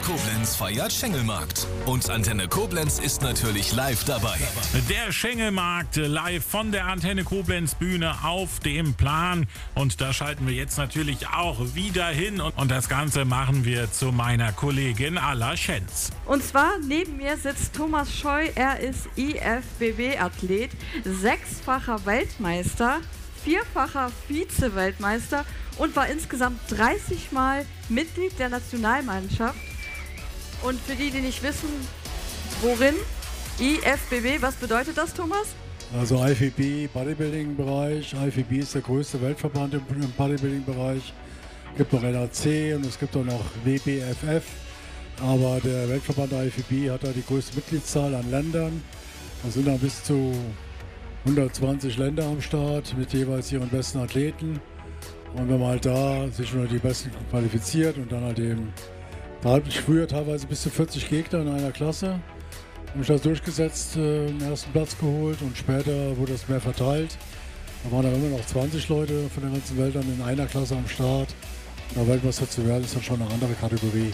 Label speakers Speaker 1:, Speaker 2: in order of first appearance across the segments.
Speaker 1: Koblenz feiert Schengelmarkt. Und Antenne Koblenz ist natürlich live dabei.
Speaker 2: Der Schengelmarkt live von der Antenne Koblenz Bühne auf dem Plan. Und da schalten wir jetzt natürlich auch wieder hin. Und das Ganze machen wir zu meiner Kollegin Alla Schenz.
Speaker 3: Und zwar neben mir sitzt Thomas Scheu. Er ist IFBB-Athlet, 6-facher Weltmeister, 4-facher Vize-Weltmeister und war insgesamt 30 Mal Mitglied der Nationalmannschaft. Und für die, die nicht wissen, worin IFBB, was bedeutet das, Thomas?
Speaker 4: Also IFBB, Bodybuilding-Bereich. IFBB ist der größte Weltverband im Bodybuilding-Bereich. Es gibt noch NAC und es gibt auch noch WBFF. Aber der Weltverband IFBB hat da die größte Mitgliedszahl an Ländern. Da sind dann bis zu 120 Länder am Start mit jeweils ihren besten Athleten. Und wenn man halt da sich unter die Besten qualifiziert und dann halt eben, da habe ich früher teilweise bis zu 40 Gegner in einer Klasse. Habe ich das durchgesetzt, den ersten Platz geholt und später wurde das mehr verteilt. Da waren dann immer noch 20 Leute von der ganzen Welt dann in einer Klasse am Start. Da Weltmeister zu werden ist dann schon eine andere Kategorie.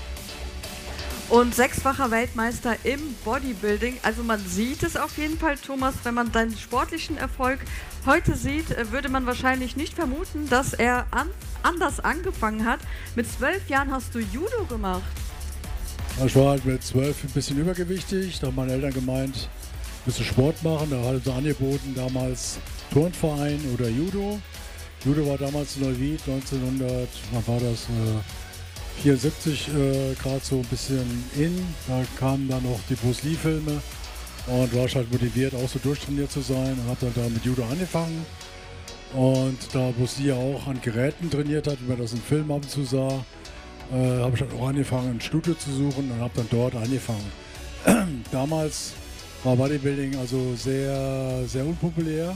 Speaker 3: Und 6-facher Weltmeister im Bodybuilding. Also man sieht es auf jeden Fall, Thomas, wenn man deinen sportlichen Erfolg heute sieht, würde man wahrscheinlich nicht vermuten, dass er anders angefangen hat. Mit 12 Jahren hast du Judo gemacht.
Speaker 4: Ich war halt mit 12 ein bisschen übergewichtig. Da haben meine Eltern gemeint, ein bisschen Sport machen. Da hat sie angeboten, damals Turnverein oder Judo. Judo war damals in Neuwied, 1900, wann war das? 74 gerade so ein bisschen in. Da kamen dann noch die Bruce Lee-Filme und war ich halt motiviert, auch so durchtrainiert zu sein und habe dann da mit Judo angefangen. Und da Bruce Lee auch an Geräten trainiert hat, wie man das im Film ab und zu sah, habe ich dann auch angefangen, ein Studio zu suchen und habe dann dort angefangen. Damals war Bodybuilding also sehr, sehr unpopulär.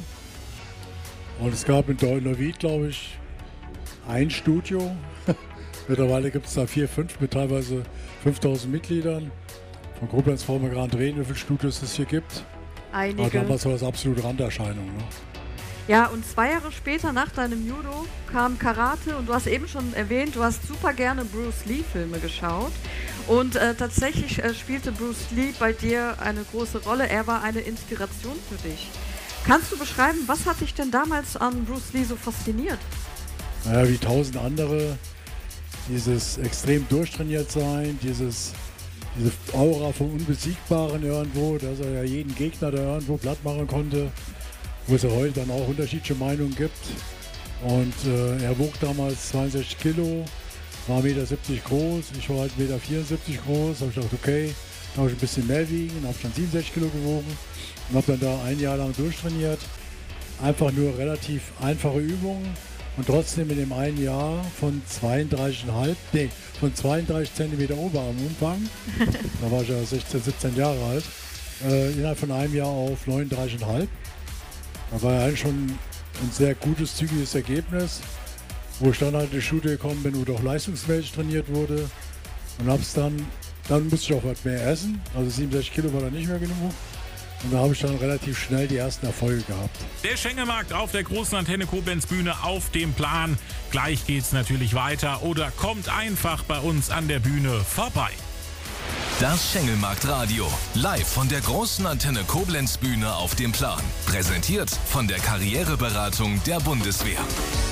Speaker 4: Und es gab in Neuwied, glaube ich, ein Studio. Mittlerweile gibt es da 4, 5 mit teilweise 5000 Mitgliedern. Von Koblenz brauchen wir gerade reden, wie viele Studios es hier gibt.
Speaker 3: Einige.
Speaker 4: Aber damals war das absolute Randerscheinung. Ne?
Speaker 3: Ja, und 2 Jahre später nach deinem Judo kam Karate und du hast eben schon erwähnt, du hast super gerne Bruce Lee-Filme geschaut. Und tatsächlich spielte Bruce Lee bei dir eine große Rolle. Er war eine Inspiration für dich. Kannst du beschreiben, was hat dich denn damals an Bruce Lee so fasziniert?
Speaker 4: Naja, wie 1000 andere. Dieses extrem durchtrainiert sein, diese Aura vom Unbesiegbaren irgendwo, dass er ja jeden Gegner da irgendwo platt machen konnte, wo es ja heute dann auch unterschiedliche Meinungen gibt. Und er wog damals 62 Kilo, war 1,70 Meter groß, ich war halt 1,74 Meter groß, habe ich gedacht, okay, dann habe ich ein bisschen mehr wiegen, habe dann 67 Kilo gewogen und habe dann da ein Jahr lang durchtrainiert. Einfach nur relativ einfache Übungen. Und trotzdem in dem einen Jahr von 32 cm Oberarmumfang, da war ich ja 16, 17 Jahre alt, innerhalb von einem Jahr auf 39,5. Da war ja eigentlich schon ein sehr gutes, zügiges Ergebnis, wo ich dann halt in die Schule gekommen bin, wo auch leistungsmäßig trainiert wurde. Und dann musste ich auch was mehr essen, also 67 Kilo war dann nicht mehr genug. Und da habe ich dann relativ schnell die ersten Erfolge gehabt.
Speaker 2: Der Schengelmarkt auf der großen Antenne Koblenz Bühne auf dem Plan. Gleich geht's natürlich weiter oder kommt einfach bei uns an der Bühne vorbei.
Speaker 1: Das Schengelmarkt-Radio. Live von der großen Antenne Koblenz Bühne auf dem Plan. Präsentiert von der Karriereberatung der Bundeswehr.